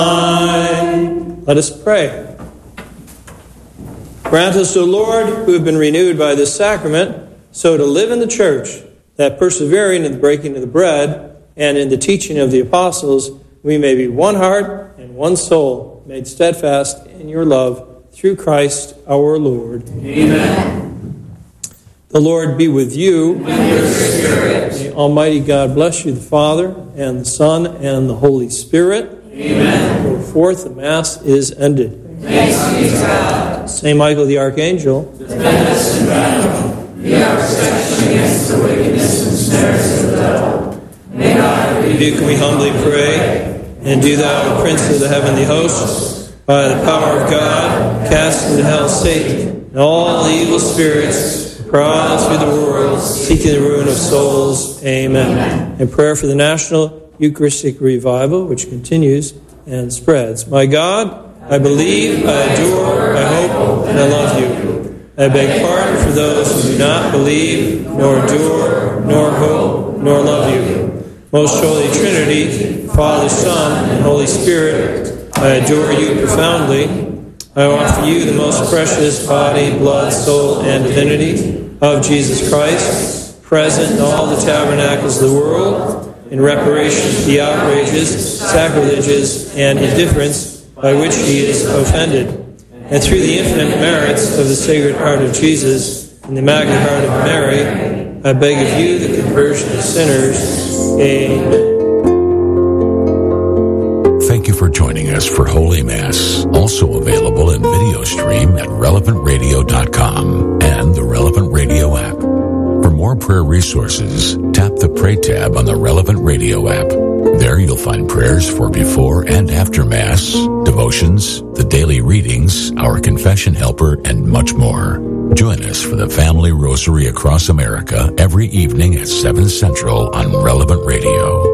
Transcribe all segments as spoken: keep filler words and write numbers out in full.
Let us pray. Grant us, O Lord, who have been renewed by this sacrament, so to live in the church, that persevering in the breaking of the bread and in the teaching of the apostles, we may be one heart and one soul, made steadfast in your love, through Christ our Lord. Amen. The Lord be with you. And with your spirit. May Almighty God bless you, the Father, and the Son, and the Holy Spirit. Amen. Go forth, the Mass is ended. Thanks be to God. Saint Michael the Archangel, defend us in battle. Be our protection against the wickedness and snares of the devil. May God rebuke, we humbly pray. And do thou, O Prince of the heavenly hosts, by the power of God, cast into hell Satan and all evil spirits who prowl through the world, seeking the ruin of souls. Amen. Amen. And prayer for the national Eucharistic revival, which continues and spreads. My God, I believe, I adore, I hope, and I love you. I beg pardon for those who do not believe, nor adore, nor hope, nor love you. Most Holy Trinity, Father, Son, and Holy Spirit, I adore you profoundly. I offer you the most precious body, blood, soul, and divinity of Jesus Christ, present in all the tabernacles of the world, in reparation for the outrages, sacrileges, and indifference by which he is offended. And through the infinite merits of the Sacred Heart of Jesus and the Immaculate Heart of Mary, I beg of you the conversion of sinners. Amen. Thank you for joining us for Holy Mass, also available in video stream at relevant radio dot com and the Relevant Radio app. For more prayer resources, tap the Pray tab on the Relevant Radio app. There you'll find prayers for before and after Mass, devotions, the daily readings, our confession helper, and much more. Join us for the Family Rosary across America every evening at seven Central on Relevant Radio.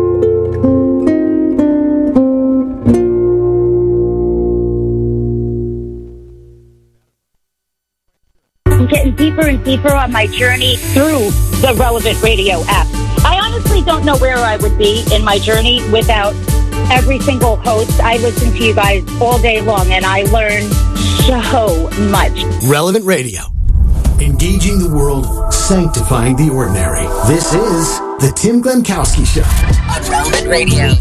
Getting deeper and deeper on my journey through the Relevant Radio app. I honestly don't know where I would be in my journey without every single host. I listen to you guys all day long, and I learn so much. Relevant Radio. Engaging the world, sanctifying the ordinary. This is the Tim Glemkowski Show. On Relevant Radio.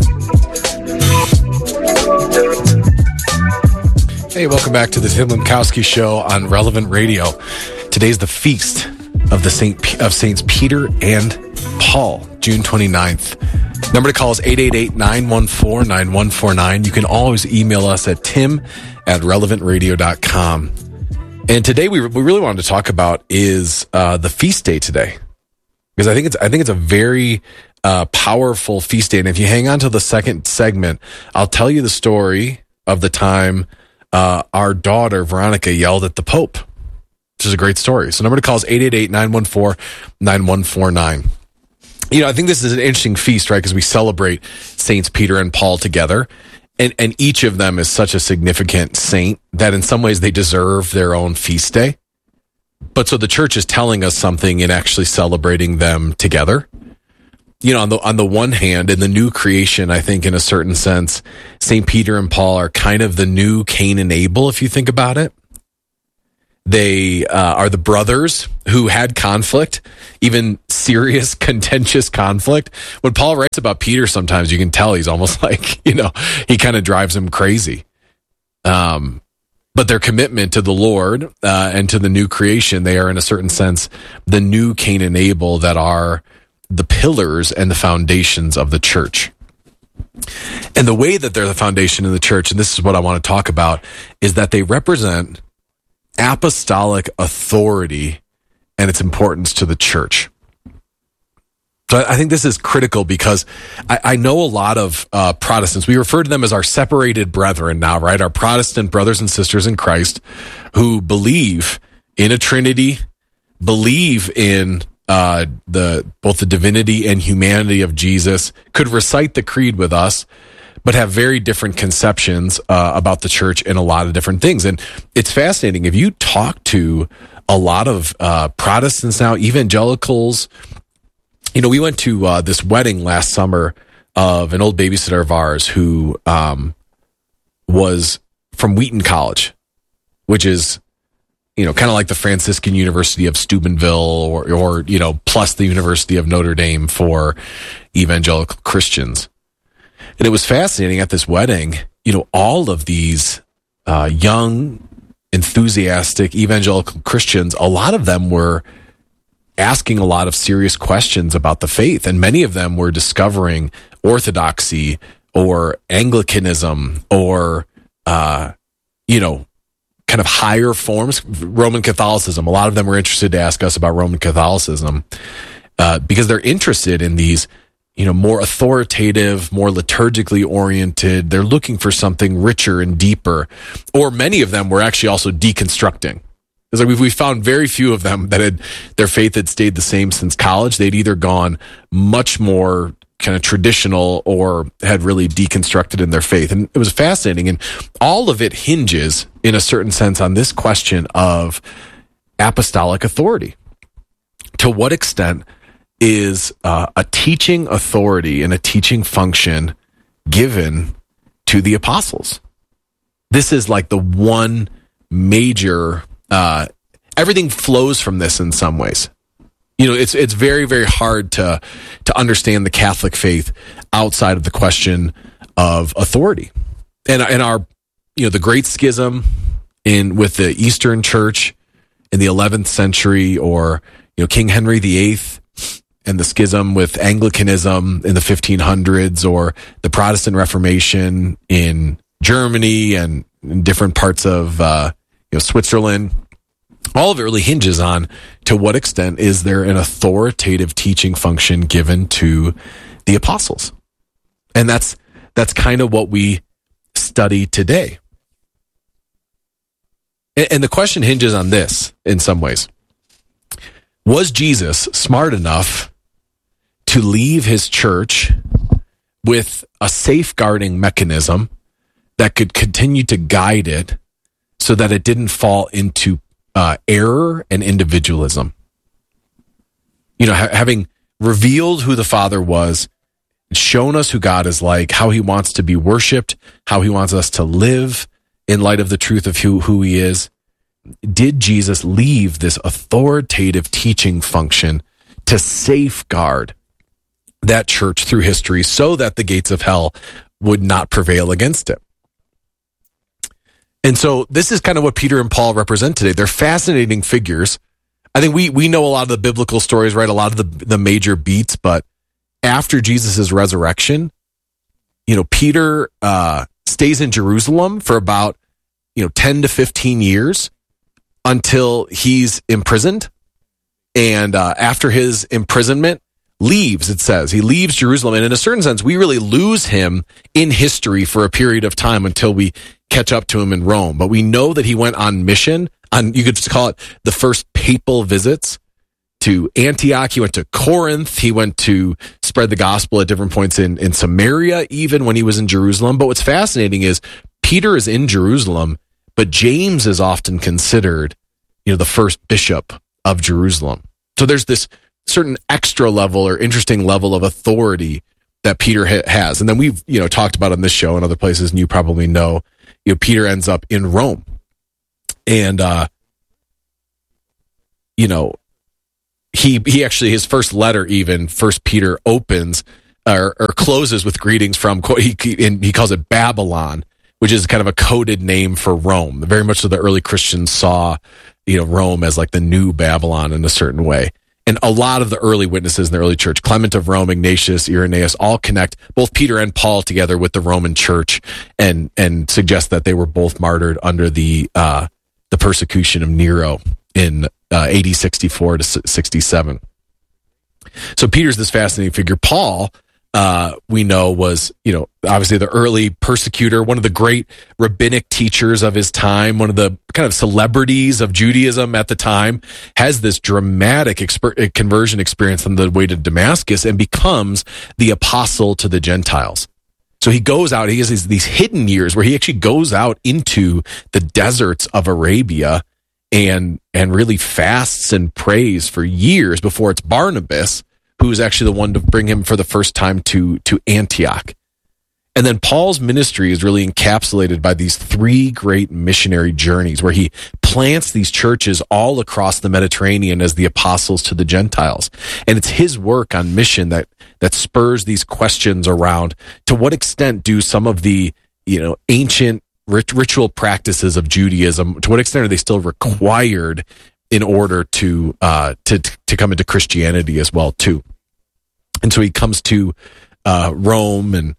Hey, welcome back to the Tim Glemkowski Show on Relevant Radio. Today's the feast of the Saint P- of Saints Peter and Paul, June twenty-ninth. Number to call is eight eight eight, nine one four, nine one four nine. You can always email us at tim at relevant radio dot com. And today we we really wanted to talk about is uh, the feast day today, because I think it's I think it's a very uh, powerful feast day. And if you hang on to the second segment, I'll tell you the story of the time uh, our daughter Veronica yelled at the Pope, which is a great story. So number to call is eight eight eight, nine one four, nine one four nine. You know, I think this is an interesting feast, right? Because we celebrate Saints Peter and Paul together. And and each of them is such a significant saint that in some ways they deserve their own feast day. But so the church is telling us something in actually celebrating them together. You know, on the on the one hand, in the new creation, I think in a certain sense, Saint Peter and Paul are kind of the new Cain and Abel, if you think about it. They uh, are the brothers who had conflict, even serious, contentious conflict. When Paul writes about Peter, sometimes you can tell he's almost like, you know, he kind of drives him crazy. Um, but their commitment to the Lord uh, and to the new creation, they are in a certain sense the new Cain and Abel that are the pillars and the foundations of the church. And the way that they're the foundation of the church, and this is what I want to talk about, is that they represent apostolic authority and its importance to the church. So I think this is critical because I, I know a lot of uh, Protestants, we refer to them as our separated brethren now, right? Our Protestant brothers and sisters in Christ who believe in a Trinity, believe in uh, the both the divinity and humanity of Jesus, could recite the creed with us, but have very different conceptions uh, about the church and a lot of different things. And it's fascinating. If you talk to a lot of uh, Protestants now, evangelicals, you know, we went to uh, this wedding last summer of an old babysitter of ours who um, was from Wheaton College, which is, you know, kind of like the Franciscan University of Steubenville, or, or, you know, plus the University of Notre Dame for evangelical Christians. And it was fascinating at this wedding, you know, all of these uh, young, enthusiastic evangelical Christians, a lot of them were asking a lot of serious questions about the faith. And many of them were discovering Orthodoxy or Anglicanism or, uh, you know, kind of higher forms, Roman Catholicism. A lot of them were interested to ask us about Roman Catholicism uh, because they're interested in these, you know, more authoritative, more liturgically oriented. They're looking for something richer and deeper. Or many of them were actually also deconstructing. It's like we've, we found very few of them that had their faith had stayed the same since college. They'd either gone much more kind of traditional or had really deconstructed in their faith. And it was fascinating. And all of it hinges, in a certain sense, on this question of apostolic authority. To what extent is uh, a teaching authority and a teaching function given to the apostles? This is like the one major, uh, everything flows from this in some ways. You know, it's it's very, very hard to to understand the Catholic faith outside of the question of authority. And and our, you know, the Great Schism in with the Eastern Church in the eleventh century, or, you know, King Henry the Eighth and the schism with Anglicanism in the fifteen hundreds, or the Protestant Reformation in Germany and in different parts of uh, you know, Switzerland. All of it really hinges on to what extent is there an authoritative teaching function given to the apostles. And that's that's kind of what we study today. And, and the question hinges on this in some ways. Was Jesus smart enough to leave his church with a safeguarding mechanism that could continue to guide it so that it didn't fall into Uh, error and individualism? You know, ha- having revealed who the Father was, shown us who God is like, how he wants to be worshiped, how he wants us to live in light of the truth of who, who he is, did Jesus leave this authoritative teaching function to safeguard that church through history so that the gates of hell would not prevail against it? And so this is kind of what Peter and Paul represent today. They're fascinating figures. I think we we know a lot of the biblical stories, right? A lot of the, the major beats, but after Jesus' resurrection, you know, Peter uh, stays in Jerusalem for about, you know, ten to fifteen years until he's imprisoned. And uh, after his imprisonment, leaves, it says. He leaves Jerusalem. And in a certain sense, we really lose him in history for a period of time until we catch up to him in Rome. But we know that he went on mission, on, you could just call it the first papal visits to Antioch. He went to Corinth. He went to spread the gospel at different points in, in Samaria, even when he was in Jerusalem. But what's fascinating is Peter is in Jerusalem, but James is often considered, you know, the first bishop of Jerusalem. So there's this certain extra level or interesting level of authority that Peter ha- has. And then we've, you know, talked about on this show and other places, and you probably know, you know, Peter ends up in Rome. And, uh, you know, he, he actually, his first letter, even First Peter, opens or, or closes with greetings from, he, and he calls it Babylon, which is kind of a coded name for Rome. Very much so the early Christians saw, you know, Rome as like the new Babylon in a certain way. And a lot of the early witnesses in the early church, Clement of Rome, Ignatius, Irenaeus, all connect both Peter and Paul together with the Roman church and and suggest that they were both martyred under the uh, the persecution of Nero in uh, A D sixty-four to sixty-seven. So Peter's this fascinating figure. Paul, uh, we know, was, you know, obviously the early persecutor, one of the great rabbinic teachers of his time, one of the kind of celebrities of Judaism at the time, has this dramatic exper- conversion experience on the way to Damascus and becomes the apostle to the Gentiles. So he goes out, he has these, these hidden years where he actually goes out into the deserts of Arabia and and really fasts and prays for years before it's Barnabas who's actually the one to bring him for the first time to to Antioch. And then Paul's ministry is really encapsulated by these three great missionary journeys where he plants these churches all across the Mediterranean as the apostles to the Gentiles. And it's his work on mission that, that spurs these questions around to what extent do some of the, you know, ancient rit- ritual practices of Judaism, to what extent are they still required in order to, uh, to, to come into Christianity as well, too. And so he comes to, uh, Rome and,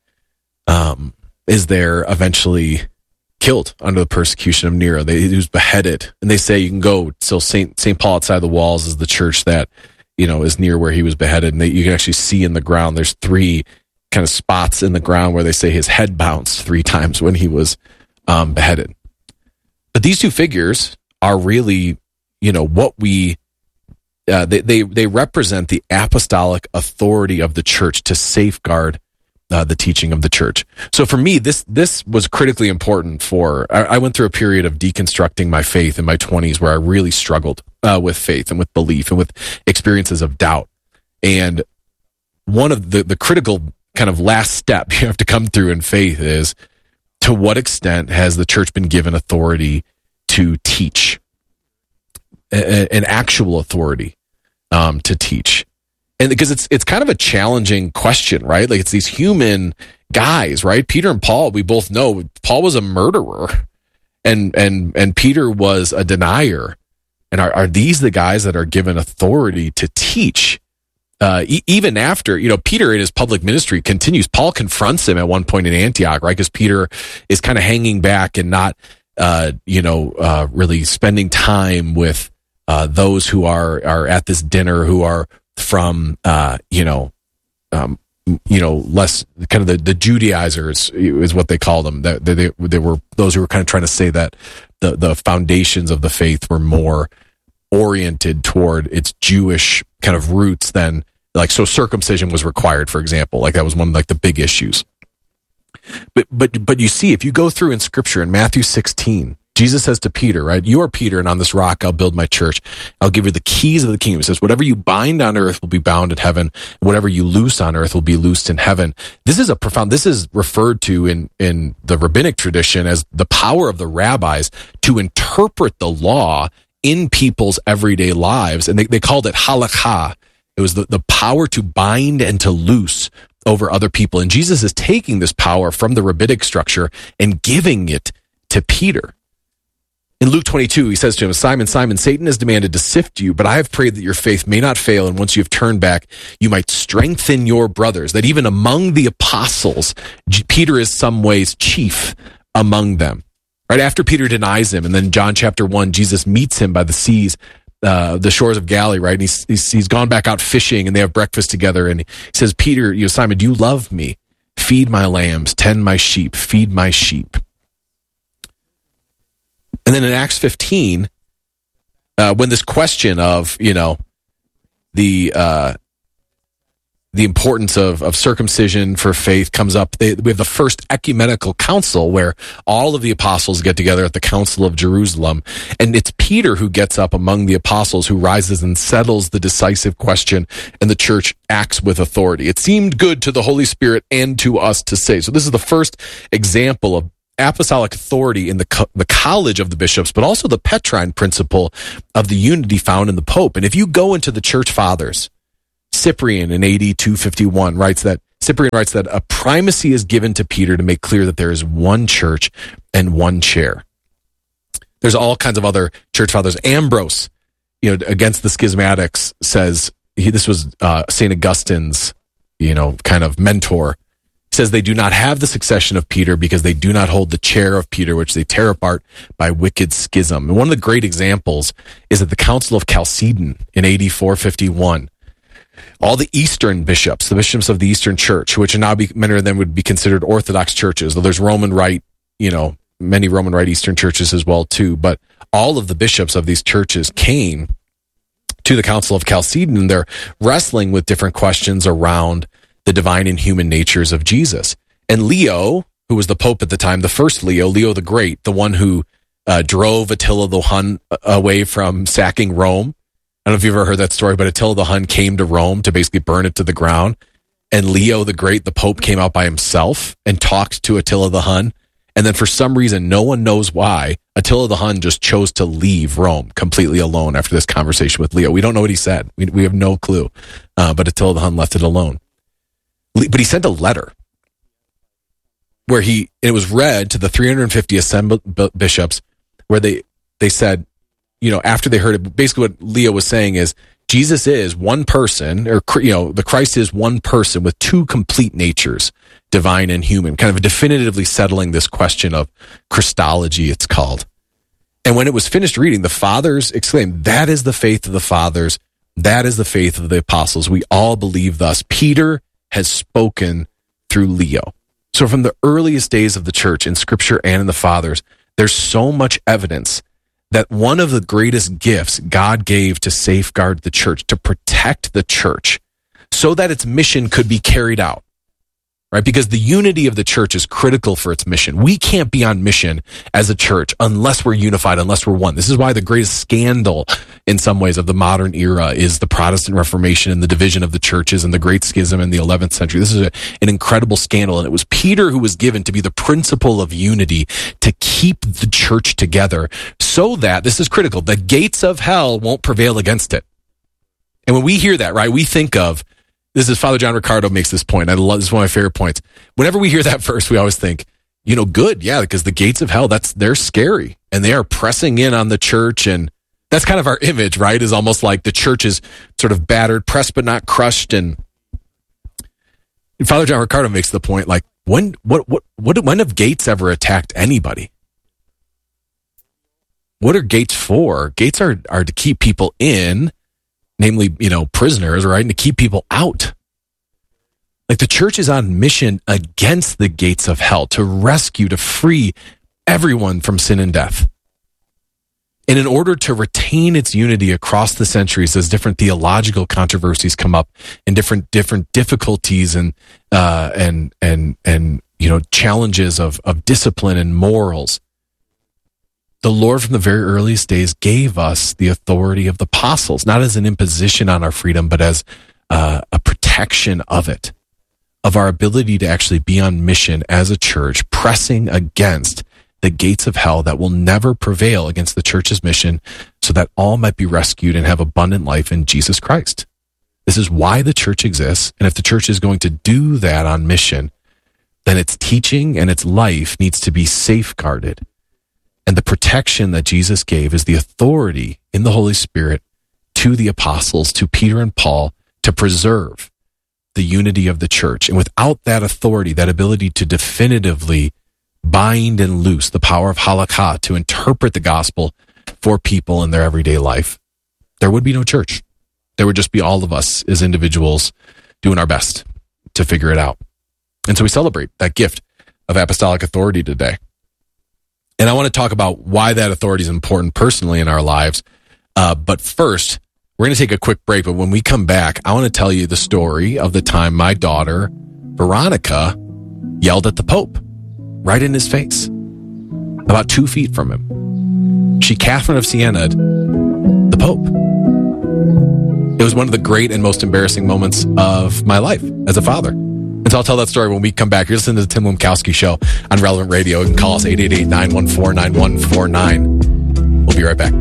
Um, is there eventually killed under the persecution of Nero. They, he was beheaded, and they say you can go. So Saint Saint Paul outside the walls is the church that, you know, is near where he was beheaded, and they, you can actually see in the ground. There's three kind of spots in the ground where they say his head bounced three times when he was um, beheaded. But these two figures are really, you know, what we. Uh, they they they represent the apostolic authority of the church to safeguard Uh, the teaching of the church. So for me, this this was critically important for, I, I went through a period of deconstructing my faith in my twenties where I really struggled uh, with faith and with belief and with experiences of doubt. And one of the, the critical kind of last step you have to come through in faith is, to what extent has the church been given authority to teach, a, an actual authority um, to teach? And because it's it's kind of a challenging question, right? Like, it's these human guys, right? Peter and Paul, we both know Paul was a murderer, and and and Peter was a denier. And are, are these the guys that are given authority to teach? Uh, e- even after, you know, Peter in his public ministry continues. Paul confronts him at one point in Antioch, right? Because Peter is kind of hanging back and not, uh, you know, uh, really spending time with uh, those who are are at this dinner, who are from, uh, you know, um, you know, less kind of the, the Judaizers is what they call them. That they, they, they were those who were kind of trying to say that the, the foundations of the faith were more oriented toward its Jewish kind of roots than, like, so circumcision was required, for example. Like, that was one of like the big issues. But, but, but you see, if you go through in scripture in Matthew sixteen, Jesus says to Peter, right, you are Peter, and on this rock I'll build my church. I'll give you the keys of the kingdom. He says, whatever you bind on earth will be bound in heaven. Whatever you loose on earth will be loosed in heaven. This is a profound, this is referred to in, in the rabbinic tradition as the power of the rabbis to interpret the law in people's everyday lives. And they, they called it halakha. It was the, the power to bind and to loose over other people. And Jesus is taking this power from the rabbinic structure and giving it to Peter. In Luke twenty-two, he says to him, Simon, Simon, Satan has demanded to sift you, but I have prayed that your faith may not fail, and once you have turned back, you might strengthen your brothers. That even among the apostles, Peter is some ways chief among them. Right after Peter denies him, and then John chapter one, Jesus meets him by the seas, uh, the shores of Galilee, right? And he's, he's, he's gone back out fishing, and they have breakfast together, and he says, Peter, you know, Simon, do you love me? Feed my lambs, tend my sheep, feed my sheep. And then in Acts fifteen, uh, when this question of, you know, the uh, the importance of, of circumcision for faith comes up, they, we have the first ecumenical council where all of the apostles get together at the Council of Jerusalem. And it's Peter who gets up among the apostles, who rises and settles the decisive question, and the church acts with authority. It seemed good to the Holy Spirit and to us to say. So this is the first example of apostolic authority in the co- the college of the bishops, but also the Petrine principle of the unity found in the Pope. And if you go into the church fathers, Cyprian in A D two fifty-one writes that Cyprian writes that a primacy is given to Peter to make clear that there is one church and one chair. There's all kinds of other church fathers. Ambrose, you know, against the schismatics, says he, this was uh, Saint Augustine's, you know, kind of mentor. Says they do not have the succession of Peter because they do not hold the chair of Peter, which they tear apart by wicked schism. And one of the great examples is at the Council of Chalcedon in A D four fifty-one. All the Eastern bishops, the bishops of the Eastern Church, which are now be, many of them would be considered Orthodox churches, though there's Roman Rite, you know, many Roman Rite Eastern churches as well too. But all of the bishops of these churches came to the Council of Chalcedon, and they're wrestling with different questions around the divine and human natures of Jesus. And Leo, who was the Pope at the time, the first Leo, Leo the Great, the one who uh, drove Attila the Hun away from sacking Rome. I don't know if you've ever heard that story, but Attila the Hun came to Rome to basically burn it to the ground. and Leo the Great, the Pope, came out by himself and talked to Attila the Hun. And then for some reason, no one knows why, Attila the Hun just chose to leave Rome completely alone after this conversation with Leo. We don't know what he said. We, we have no clue. Uh, but Attila the Hun left it alone. But he sent a letter where he, it was read to the three hundred fifty assembled bishops, where they, they said, you know, after they heard it, basically what Leo was saying is, Jesus is one person, or, you know, the Christ is one person with two complete natures, divine and human, kind of definitively settling this question of Christology, it's called. And when it was finished reading, the fathers exclaimed, that is the faith of the fathers. That is the faith of the apostles. We all believe thus. Peter has spoken through Leo. So from the earliest days of the church in scripture and in the fathers, there's so much evidence that one of the greatest gifts God gave to safeguard the church, to protect the church, so that its mission could be carried out, right? Because the unity of the church is critical for its mission. We can't be on mission as a church unless we're unified, unless we're one. This is why the greatest scandal in some ways of the modern era is the Protestant Reformation and the division of the churches and the Great Schism in the eleventh century. This is a, an incredible scandal. And it was Peter who was given to be the principle of unity, to keep the church together so that, this is critical, the gates of hell won't prevail against it. And when we hear that, right, we think of, this is Father John Ricardo makes this point. I love this is one of my favorite points. Whenever we hear that verse, we always think, you know, good, yeah, because the gates of hell, that's they're scary and they are pressing in on the church, and that's kind of our image, right? Is almost like the church is sort of battered, pressed but not crushed. And, and Father John Ricardo makes the point, like, when what what what when have gates ever attacked anybody? What are gates for? Gates are are to keep people in, namely, you know, prisoners, right? And to keep people out. Like, the church is on mission against the gates of hell, to rescue, to free everyone from sin and death. And in order to retain its unity across the centuries, as different theological controversies come up and different different difficulties and uh, and and and you know challenges of of discipline and morals, the Lord from the very earliest days gave us the authority of the apostles, not as an imposition on our freedom, but as uh, a protection of it, of our ability to actually be on mission as a church, pressing against the gates of hell that will never prevail against the church's mission, so that all might be rescued and have abundant life in Jesus Christ. This is why the church exists. And if the church is going to do that on mission, then its teaching and its life needs to be safeguarded. And the protection that Jesus gave is the authority in the Holy Spirit to the apostles, to Peter and Paul, to preserve the unity of the church. And without that authority, that ability to definitively bind and loose the power of halakha, to interpret the gospel for people in their everyday life, there would be no church. There would just be all of us as individuals doing our best to figure it out. And so we celebrate that gift of apostolic authority today. And I want to talk about why that authority is important personally in our lives. Uh, but first, we're going to take a quick break. But when we come back, I want to tell you the story of the time my daughter, Veronica, yelled at the Pope right in his face, about two feet from him. She, Catherine of Siena, the Pope. It was one of the great and most embarrassing moments of my life as a father. And so I'll tell that story when we come back. You're listening to the Tim Lemkowski Show on Relevant Radio. You can call us eight eight eight, nine one four, nine one four nine. We'll be right back.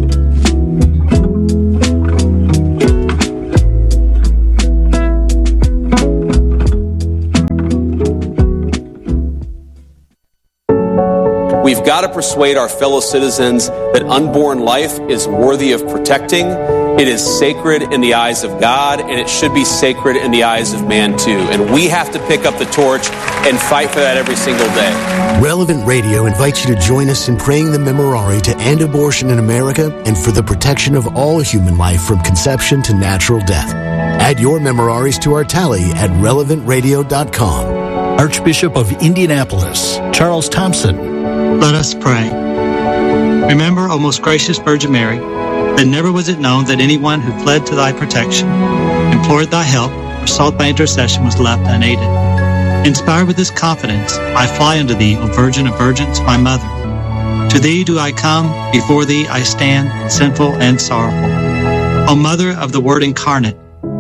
We've got to persuade our fellow citizens that unborn life is worthy of protecting. It is sacred in the eyes of God, and it should be sacred in the eyes of man too. And we have to pick up the torch and fight for that every single day. Relevant Radio invites you to join us in praying the Memorare to end abortion in America and for the protection of all human life from conception to natural death. Add your Memoraries to our tally at relevant radio dot com. Archbishop of Indianapolis, Charles Thompson. Let us pray. Remember, O most gracious Virgin Mary, that never was it known that anyone who fled to thy protection, implored thy help, or sought thy intercession was left unaided. Inspired with this confidence, I fly unto thee, O Virgin of Virgins, my mother. To thee do I come, before thee I stand, sinful and sorrowful. O Mother of the Word incarnate,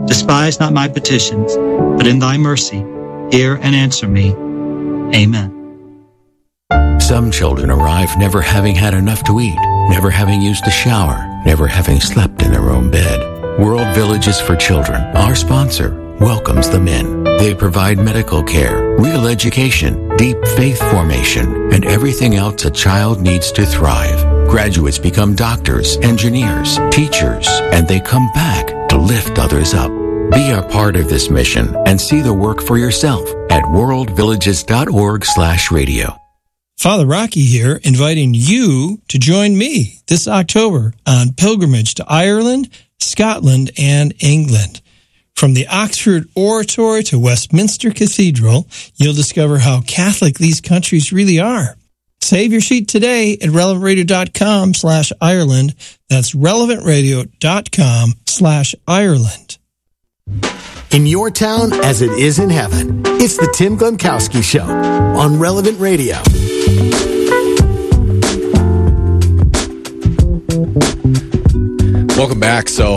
Despise not my petitions, but in thy mercy hear and answer me. Amen. Some children arrive never having had enough to eat, never having used a shower, never having slept in their own bed. World Villages for Children, our sponsor, welcomes them in. They provide medical care, real education, deep faith formation, and everything else a child needs to thrive. Graduates become doctors, engineers, teachers, and they come back to lift others up. Be a part of this mission and see the work for yourself at worldvillages.org slash radio. Father Rocky here, inviting you to join me this October on pilgrimage to Ireland, Scotland, and England. From the Oxford Oratory to Westminster Cathedral, you'll discover how Catholic these countries really are. Save your seat today at relevantradio.com slash Ireland. That's relevantradio.com slash Ireland. In your town as it is in heaven, it's the Tim Glemkowski Show on Relevant Radio. Welcome back. So,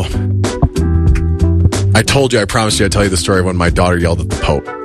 I told you, I promised you I'd tell you the story of when my daughter yelled at the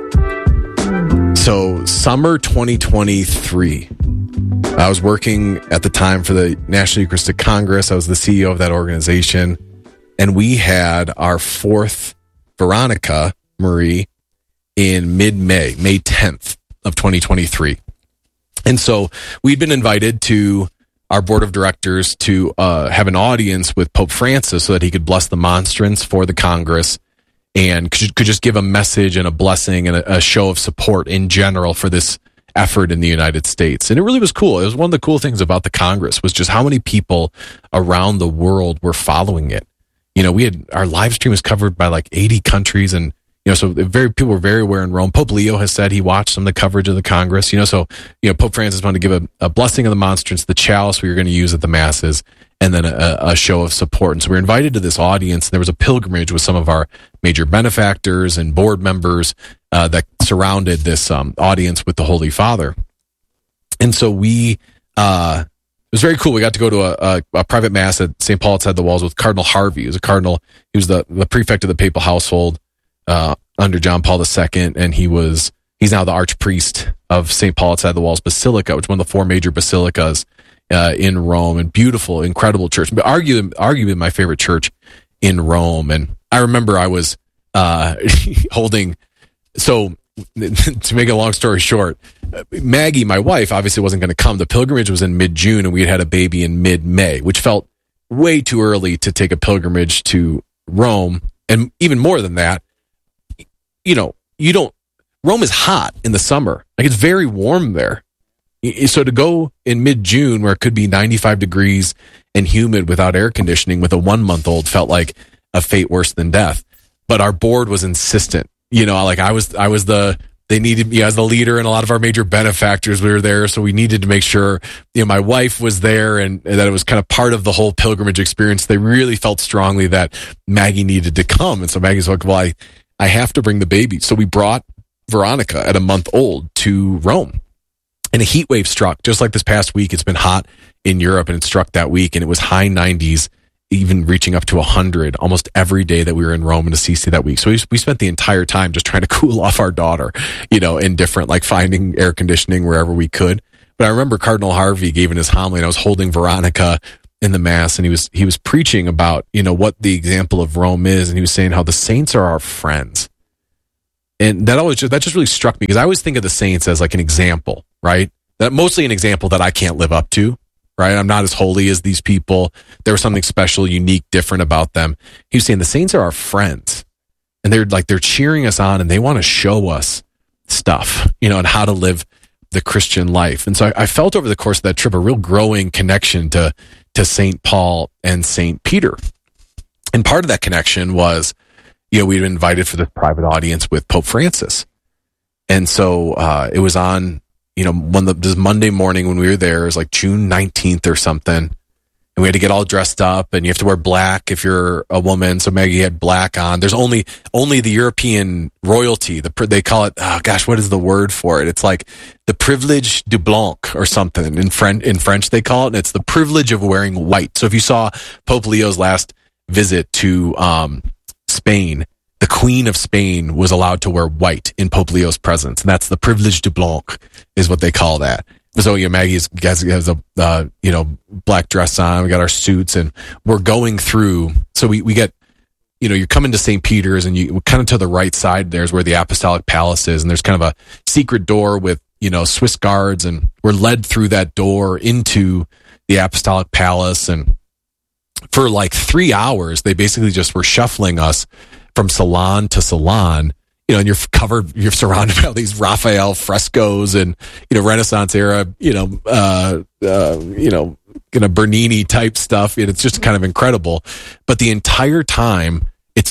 Pope. So, summer twenty twenty-three, I was working at the time for the National Eucharistic Congress. I was the C E O of that organization. And we had our fourth Veronica Marie in mid-May, May tenth of twenty twenty-three. And so we'd been invited to our board of directors to uh, have an audience with Pope Francis so that he could bless the monstrance for the Congress and could, could just give a message and a blessing and a, a show of support in general for this effort in the United States. And it really was cool. It was one of the cool things about the Congress was just how many people around the world were following it. You know, we had our live stream was covered by like eighty countries, and you know, so very people were very aware in Rome. Pope Leo has said he watched some of the coverage of the Congress. You know, so you know, Pope Francis wanted to give a, a blessing of the monstrance, the chalice we were going to use at the masses, and then a, a show of support. And so we were invited to this audience. There was a pilgrimage with some of our major benefactors and board members uh, that surrounded this um, audience with the Holy Father. And so we. Uh, It was very cool. We got to go to a, a, a private mass at Saint Paul outside the walls with Cardinal Harvey. He was a cardinal. He was the, the prefect of the papal household uh, under John Paul the Second, and he was he's now the archpriest of Saint Paul outside the walls Basilica, which is one of the four major basilicas uh, in Rome, and beautiful, incredible church. But arguably, arguably my favorite church in Rome. And I remember I was uh, holding so. To make a long story short, Maggie, my wife, obviously wasn't going to come. The pilgrimage was in mid-June, and we had had a baby in mid-May, which felt way too early to take a pilgrimage to Rome. And even more than that, you know, you don't, Rome is hot in the summer. Like, it's very warm there. So to go in mid-June where it could be ninety-five degrees and humid without air conditioning with a one-month-old felt like a fate worse than death. But our board was insistent. You know, like I was, I was the, they needed me as the leader, and a lot of our major benefactors we were there. So we needed to make sure, you know, my wife was there and, and that it was kind of part of the whole pilgrimage experience. They really felt strongly that Maggie needed to come. And so Maggie's like, well, I, I have to bring the baby. So we brought Veronica at a month old to Rome, and a heat wave struck just like this past week. It's been hot in Europe, and it struck that week, and it was high nineties, even reaching up to one hundred almost every day that we were in Rome and Assisi that week. So we, we spent the entire time just trying to cool off our daughter, you know, in different, like finding air conditioning wherever we could. But I remember Cardinal Harvey gave in his homily, and I was holding Veronica in the mass, and he was, he was preaching about, you know, what the example of Rome is. And he was saying how the saints are our friends. And that always just, that just really struck me, because I always think of the saints as like an example, right? That mostly an example that I can't live up to. Right? I'm not as holy as these people. There was something special, unique, different about them. He was saying the saints are our friends, and they're like, they're cheering us on, and they want to show us stuff, you know, and how to live the Christian life. And so I, I felt over the course of that trip a real growing connection to, to Saint Paul and Saint Peter. And part of that connection was, you know, we'd been invited for this private audience with Pope Francis. And so uh, it was on, you know, when the, this Monday morning when we were there, it was like June nineteenth or something. And we had to get all dressed up, and you have to wear black if you're a woman. So Maggie had black on. There's only, only the European royalty. The, they call it, oh gosh, what is the word for it? It's like the privilege du blanc or something in French, in French they call it. And it's the privilege of wearing white. So if you saw Pope Leo's last visit to, um, Spain, the Queen of Spain was allowed to wear white in Pope Leo's presence. And that's the privilege du blanc, is what they call that. So, you know, Maggie's has, has a, uh, you know, black dress on. We got our suits, and we're going through. So we, we get, you know, you're coming to Saint Peter's, and you kind of to the right side, there's where the Apostolic Palace is. And there's kind of a secret door with, you know, Swiss guards. And we're led through that door into the Apostolic Palace. And for like three hours, they basically just were shuffling us from salon to salon. You know, and you're covered, you're surrounded by all these Raphael frescoes and, you know, Renaissance era, you know, uh, uh, you know, kind of Bernini type stuff. And it's just kind of incredible. But the entire time, it's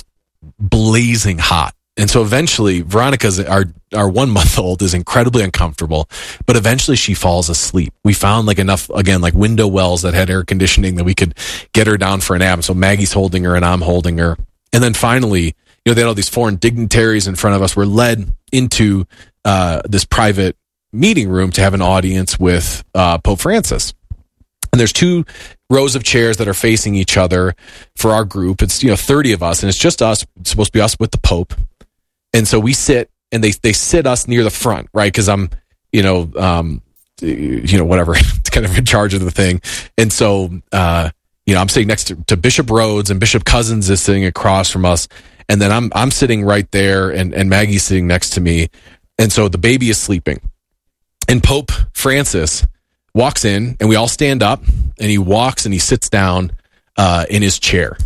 blazing hot. And so eventually, Veronica's, our, our one month old, is incredibly uncomfortable, but eventually she falls asleep. We found like enough, again, like window wells that had air conditioning that we could get her down for a nap. So Maggie's holding her and I'm holding her. And then finally, you know, they had all these foreign dignitaries in front of us. We're led into uh, this private meeting room to have an audience with uh, Pope Francis. And there's two rows of chairs that are facing each other for our group. It's, you know, thirty of us, and it's just us. It's supposed to be us with the Pope. And so we sit, and they they sit us near the front, right? Because I'm, you know, um, you know, whatever, kind of in charge of the thing. And so, uh, you know, I'm sitting next to, to Bishop Rhodes, and Bishop Cousins is sitting across from us. And then I'm I'm sitting right there, and, and Maggie's sitting next to me. And so the baby is sleeping. And Pope Francis walks in, and we all stand up, and he walks and he sits down uh, in his chair.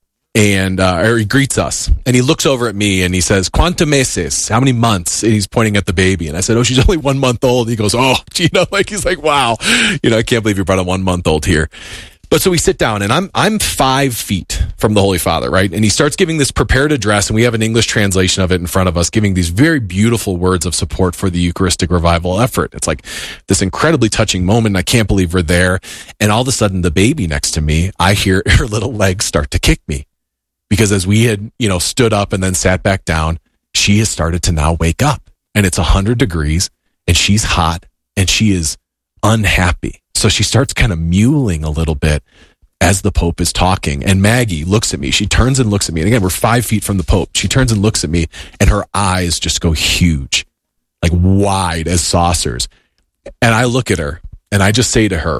And uh, or he greets us. And he looks over at me, and he says, "Quanta meses?" How many months? And he's pointing at the baby. And I said, "Oh, she's only one month old." He goes, "Oh, you know, like he's like, wow. You know, I can't believe you brought a one month old here." But so we sit down, and I'm I'm five feet from the Holy Father, right? And he starts giving this prepared address, and we have an English translation of it in front of us, giving these very beautiful words of support for the Eucharistic revival effort. It's like this incredibly touching moment, and I can't believe we're there. And all of a sudden, the baby next to me, I hear her little legs start to kick me. Because as we had, you know, stood up and then sat back down, she has started to now wake up. And it's one hundred degrees, and she's hot, and she is unhappy. So she starts kind of mewling a little bit as the Pope is talking. And Maggie looks at me. She turns and looks at me. And again, we're five feet from the Pope. She turns and looks at me, and her eyes just go huge, like wide as saucers. And I look at her, and I just say to her,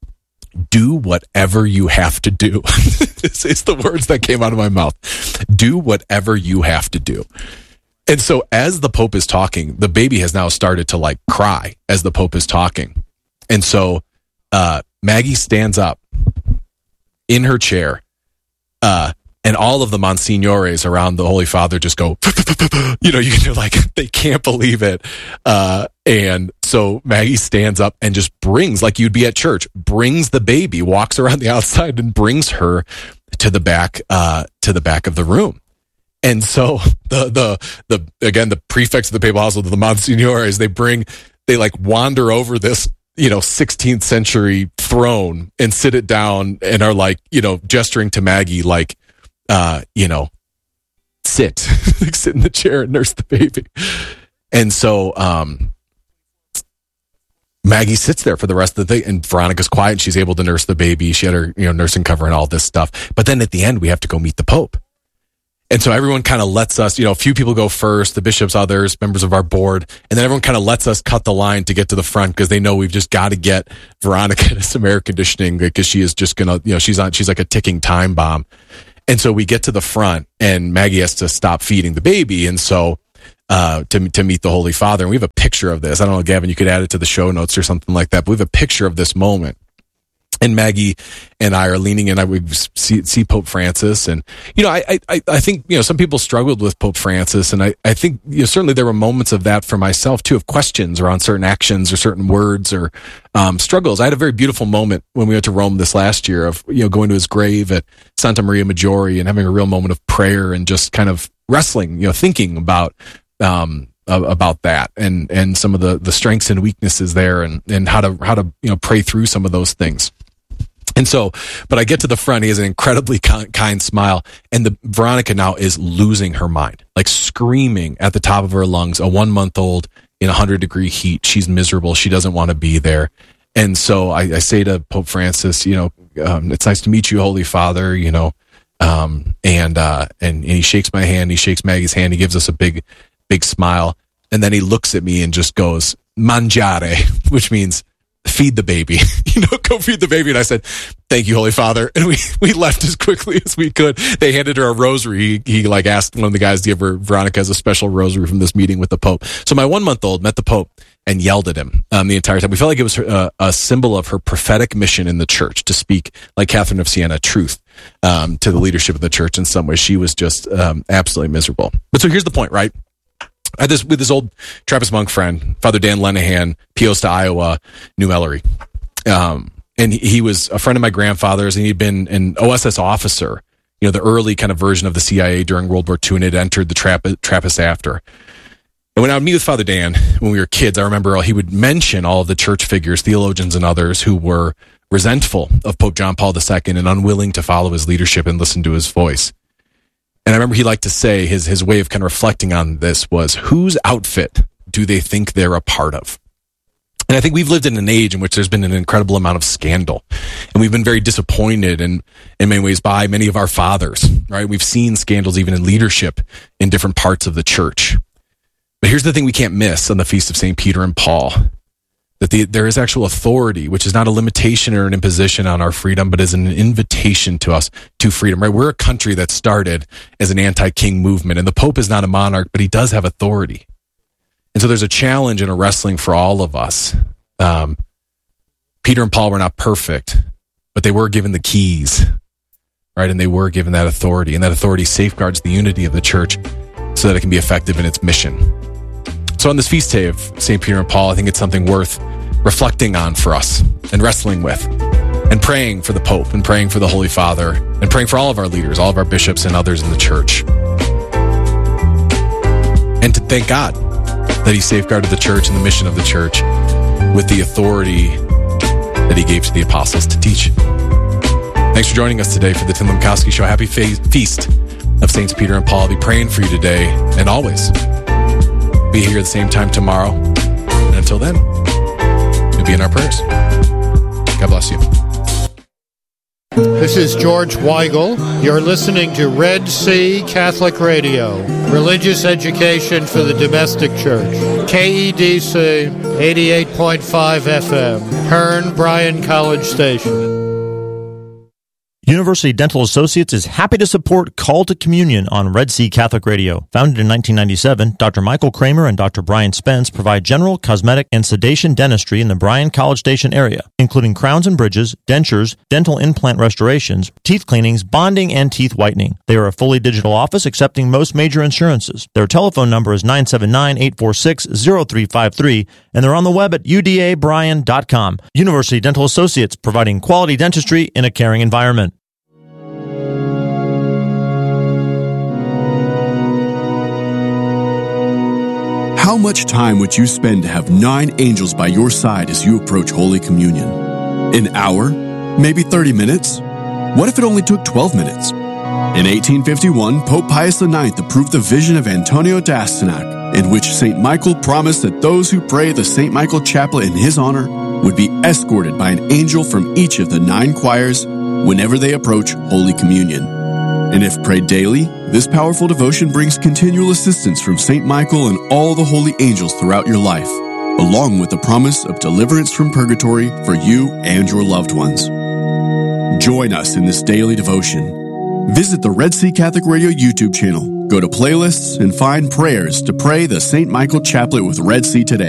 "Do whatever you have to do." It's, it's the words that came out of my mouth. Do whatever you have to do. And so as the Pope is talking, the baby has now started to like cry as the Pope is talking. And so uh, Maggie stands up in her chair, uh, and all of the monsignores around the Holy Father just go, you know, you're like, they can't believe it. Uh, and so Maggie stands up and just brings, like you'd be at church, brings the baby, walks around the outside and brings her to the back, uh, to the back of the room. And so the, the, the, again, the prefects of the papal household, the monsignores, they bring, they like wander over this, you know, sixteenth century throne and sit it down and are like, you know, gesturing to Maggie, like, uh, you know, sit, sit in the chair and nurse the baby. And so, um, Maggie sits there for the rest of the thing, and Veronica's quiet, and she's able to nurse the baby. She had her, you know, nursing cover and all this stuff. But then at the end, we have to go meet the Pope. And so everyone kind of lets us, you know, a few people go first, the bishops, others, members of our board, and then everyone kind of lets us cut the line to get to the front because they know we've just got to get Veronica to some air conditioning because she is just going to, you know, she's on, she's like a ticking time bomb. And so we get to the front, and Maggie has to stop feeding the baby. And so, uh, to, to meet the Holy Father. And we have a picture of this. I don't know, Gavin, you could add it to the show notes or something like that, but we have a picture of this moment. And Maggie and I are leaning in. I would see, see Pope Francis, and you know, I, I, I think you know some people struggled with Pope Francis, and I, I think you know certainly there were moments of that for myself too, of questions around certain actions or certain words or um, struggles. I had a very beautiful moment when we went to Rome this last year of you know going to his grave at Santa Maria Maggiore and having a real moment of prayer and just kind of wrestling, you know, thinking about. Um, about that and, and some of the, the strengths and weaknesses there and, and how to, how to, you know, pray through some of those things. And so, but I get to the front, he has an incredibly kind, kind smile, and the Veronica now is losing her mind, like screaming at the top of her lungs, a one month old in a hundred degree heat. She's miserable. She doesn't want to be there. And so I, I say to Pope Francis, you know, um, it's nice to meet you, Holy Father, you know, Um, and, uh, and, and he shakes my hand, he shakes Maggie's hand, he gives us a big, big smile. And then he looks at me and just goes, mangiare, which means feed the baby, you know, go feed the baby. And I said, thank you, Holy Father. And we, we left as quickly as we could. They handed her a rosary. He, he like asked one of the guys to give her, Veronica, as a special rosary from this meeting with the Pope. So my one month old met the Pope and yelled at him um, the entire time. We felt like it was her, uh, a symbol of her prophetic mission in the church to speak, like Catherine of Siena, truth um, to the leadership of the church. In some ways, she was just um, absolutely miserable. But so here's the point, right? I had this with this old Trappist monk friend, Father Dan Lenahan, Peosta, Iowa, New Ellery. Um, and he, he was a friend of my grandfather's, and he'd been an O S S officer, you know, the early kind of version of the C I A during World War Two, and had entered the Trapp- Trappists after. And when I would meet with Father Dan, when we were kids, I remember he would mention all of the church figures, theologians and others, who were resentful of Pope John Paul the Second and unwilling to follow his leadership and listen to his voice. And I remember he liked to say, his his way of kind of reflecting on this was, whose outfit do they think they're a part of? And I think we've lived in an age in which there's been an incredible amount of scandal. And we've been very disappointed in, in many ways by many of our fathers, right? We've seen scandals even in leadership in different parts of the church. But here's the thing we can't miss on the Feast of Saint Peter and Paul. That the, there is actual authority, which is not a limitation or an imposition on our freedom, but is an invitation to us to freedom, right? We're a country that started as an anti-king movement, and the Pope is not a monarch, but he does have authority. And so there's a challenge and a wrestling for all of us. Um, Peter and Paul were not perfect, but they were given the keys, right? And they were given that authority, and that authority safeguards the unity of the church so that it can be effective in its mission. So on this feast day of Saint Peter and Paul, I think it's something worth reflecting on for us and wrestling with and praying for the Pope and praying for the Holy Father and praying for all of our leaders, all of our bishops and others in the church. And to thank God that he safeguarded the church and the mission of the church with the authority that he gave to the apostles to teach. Thanks for joining us today for the Tim Lemkowski Show. Happy fe- Feast of Saints Peter and Paul. I'll be praying for you today and always. Be here at the same time tomorrow. And until then, you'll be in our prayers. God bless you. This is George Weigel. You're listening to Red Sea Catholic Radio, religious education for the domestic church. K E D C eighty-eight point five F M, Hearn Bryan College Station. University Dental Associates is happy to support Call to Communion on Red Sea Catholic Radio. Founded in nineteen ninety-seven, Doctor Michael Kramer and Doctor Brian Spence provide general, cosmetic, and sedation dentistry in the Bryan College Station area, including crowns and bridges, dentures, dental implant restorations, teeth cleanings, bonding, and teeth whitening. They are a fully digital office accepting most major insurances. Their telephone number is nine seven nine, eight four six, zero three five three, and they're on the web at u d a bryan dot com. University Dental Associates, providing quality dentistry in a caring environment. How much time would you spend to have nine angels by your side as you approach Holy Communion? An hour? Maybe thirty minutes? What if it only took twelve minutes? In eighteen fifty-one, Pope Pius the ninth approved the vision of Antonio d'Astyanac, in which Saint Michael promised that those who pray the Saint Michael Chaplet in his honor would be escorted by an angel from each of the nine choirs whenever they approach Holy Communion. And if prayed daily, this powerful devotion brings continual assistance from Saint Michael and all the holy angels throughout your life, along with the promise of deliverance from purgatory for you and your loved ones. Join us in this daily devotion. Visit the Red Sea Catholic Radio YouTube channel, go to playlists, and find prayers to pray the Saint Michael Chaplet with Red Sea today.